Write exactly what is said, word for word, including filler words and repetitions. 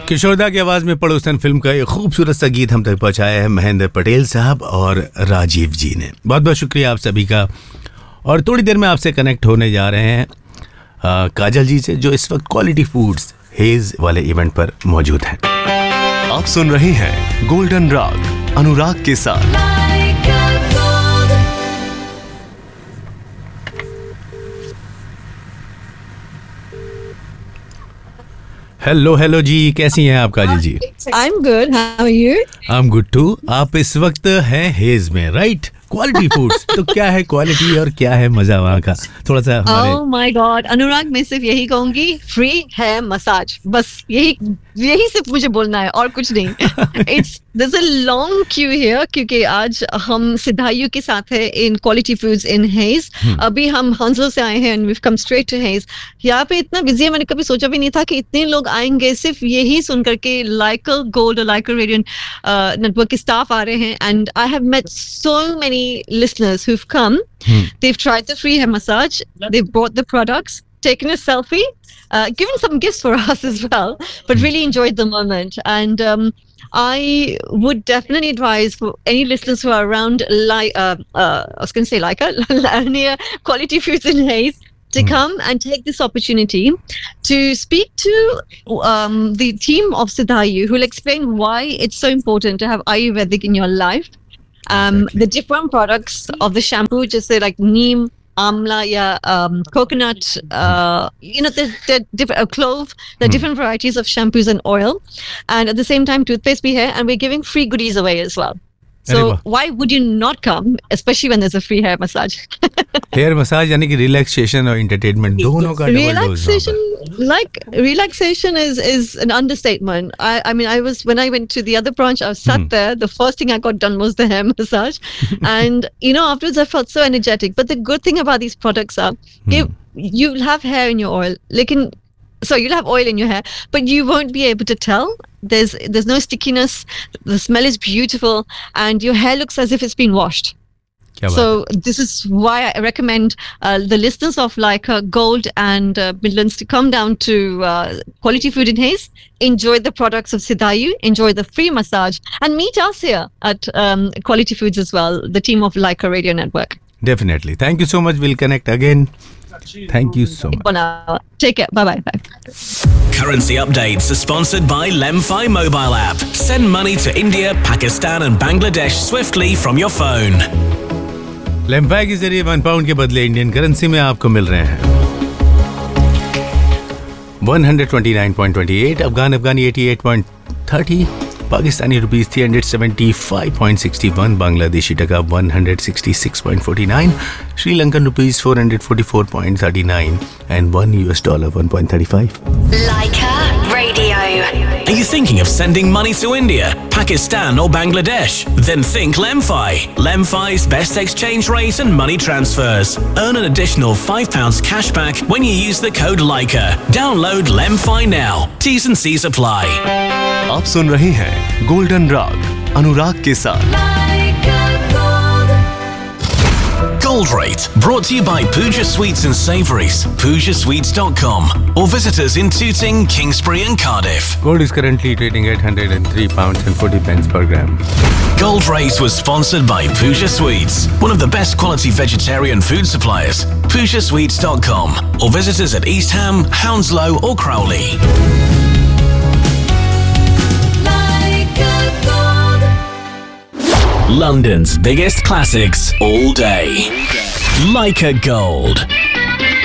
किशोरदा की आवाज में पड़ोसन फिल्म का एक खूबसूरत सा गीत हम तक पहुंचाया है महेंद्र पटेल साहब और राजीव जी ने. बहुत बहुत शुक्रिया आप सभी का. और थोड़ी देर में आपसे कनेक्ट होने जा रहे हैं आ, काजल जी से, जो इस वक्त क्वालिटी फूड्स हेज वाले इवेंट पर मौजूद हैं. आप सुन रहे हैं गोल्डन राग अनुराग के साथ. हेलो हेलो जी, कैसी हैं आप काजल जी? I'm good. How are you? I'm good too. आप इस वक्त हैं हेज में, राइट? Quality foods. तो क्या है क्वालिटी और क्या है मजा वहाँ का? थोड़ा सा हमारे... Oh my God, अनुराग, मैं सिर्फ यही कहूंगी, फ्री है मसाज. बस यही यही सिर्फ मुझे बोलना है और कुछ नहीं. It's there's a long queue here क्योंकि आज हम सिद्धायु के साथ है in quality foods in Hayes. अभी हम हंसो से आए हैं and we've come straight to Hayes. यहाँ पे इतना बिजी है, मैंने कभी सोचा भी नहीं था कि इतने लोग आएंगे सिर्फ यही सुन करके. लाइका गोल्ड और लाइका रेडियो नेटवर्क के स्टाफ आ रहे हैं and I have met so many listeners who've come. Hmm. They've tried the free hair massage. They've bought the products, taken a selfie, uh, given some gifts for us as well, but really enjoyed the moment. And um, I would definitely advise for any listeners who are around, like uh, uh, I was going to say like near Quality Foods in Hayes, to mm. come and take this opportunity to speak to um, the team of Siddhayu, who will explain why it's so important to have Ayurvedic in your life. Um, exactly. The different products of the shampoo, just say like neem, amla, yeah, um, coconut, uh, you know, the the different uh, clove, the mm. different varieties of shampoos and oil, and at the same time toothpaste be here, and we're giving free goodies away as well. So why would you not come, especially when there's a free hair massage? Hair massage यानी कि relaxation और entertainment दोनों का double dose. Relaxation, like relaxation is is an understatement. I I mean I was when I went to the other branch, I was sat hmm. there. The first thing I got done was the hair massage, and you know afterwards I felt so energetic. But the good thing about these products are, hmm. you'll have hair in your oil. Lekin, so you'll have oil in your hair, but you won't be able to tell. There's there's no stickiness. The smell is beautiful, and your hair looks as if it's been washed. So this is why I recommend uh, the listeners of Leica Gold and uh, Midlands to come down to uh, Quality Food in Hayes, enjoy the products of Siddhayu, enjoy the free massage, and meet us here at um, Quality Foods as well, the team of Leica Radio Network. Definitely. Thank you so much. We'll connect again. Thank you so much. Take care. Bye-bye. Bye. Currency updates are sponsored by Lemfi mobile app. Send money to India, Pakistan and Bangladesh swiftly from your phone. लेम्फाई के जरिए one pound के बदले Indian currency में आपको मिल रहे हैं one twenty-nine point two eight, Afghan अफगानी eighty-eight point three zero, Pakistani rupees three seventy-five point six one, Bangladeshi टका one sixty-six point four nine, Sri Lankan rupees four forty-four point three nine and one U S dollar one point three five. Leica Radio. Are you thinking of sending money to India, Pakistan or Bangladesh? Then think Lemfi. Lemfi's best exchange rate and money transfers. Earn an additional five pounds cash back when you use the code Leica. Download Lemfi now. T's and C's apply. आप सुन रहे हैं golden राग अनुराग के साथ. Gold Rate, brought to you by Pooja Sweets and Savouries, pooja sweets dot com, or visit us in Tooting, Kingsbury and Cardiff. Gold is currently trading at one hundred three pounds and forty pence per gram. Gold Rate was sponsored by Pooja Sweets, one of the best quality vegetarian food suppliers. pooja sweets dot com, or visit us at East Ham, Hounslow or Crowley. London's biggest classics all day. Leica Gold.